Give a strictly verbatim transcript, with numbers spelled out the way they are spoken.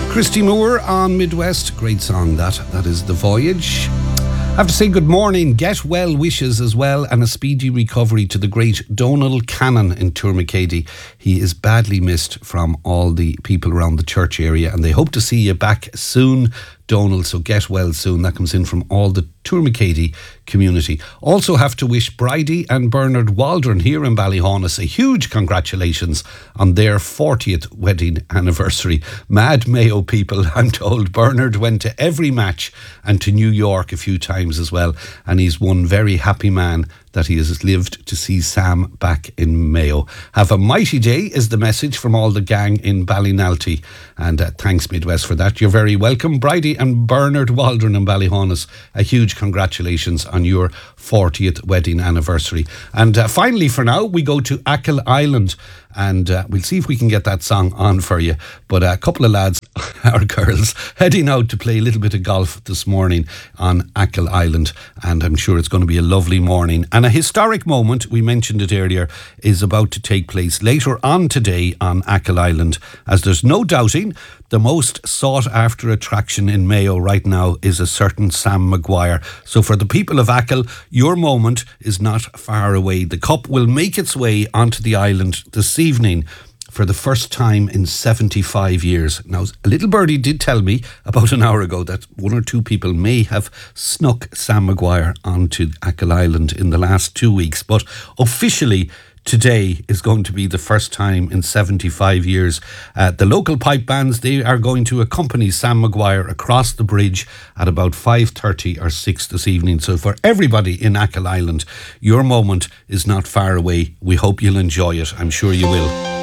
Christy Moore on Midwest. Great song that. That is The Voyage. I have to say good morning, get well wishes as well, and a speedy recovery to the great Donald Cannon in Tourmakeady. He is badly missed from all the people around the church area, and they hope to see you back soon, Donald, so get well soon. That comes in from all the Tourmakeady community. Also have to wish Bridie and Bernard Waldron here in Ballyhaunis a huge congratulations on their fortieth wedding anniversary. Mad Mayo people, I'm told. Bernard went to every match and to New York a few times as well, and he's one very happy man that he has lived to see Sam back in Mayo. Have a mighty day is the message from all the gang in Ballynalty, and uh, thanks Midwest for that. You're very welcome. Bridie and Bernard Waldron in Ballyhaunis, a huge congratulations on your fortieth wedding anniversary. And uh, finally for now we go to Achill Island, and uh, we'll see if we can get that song on for you. But a couple of lads, our girls, heading out to play a little bit of golf this morning on Achill Island, and I'm sure it's going to be a lovely morning. And a historic moment, we mentioned it earlier, is about to take place later on today on Achill Island, as there's no doubting the most sought after attraction in Mayo right now is a certain Sam Maguire. So for the people of Achill, your moment is not far away. The cup will make its way onto the island this evening for the first time in seventy-five years. Now, a little birdie did tell me about an hour ago that one or two people may have snuck Sam Maguire onto Achill Island in the last two weeks, but officially today is going to be the first time in seventy-five years. Uh, the local pipe bands, they are going to accompany Sam Maguire across the bridge at about five thirty or six this evening. So for everybody in Achill Island, your moment is not far away. We hope you'll enjoy it. I'm sure you will.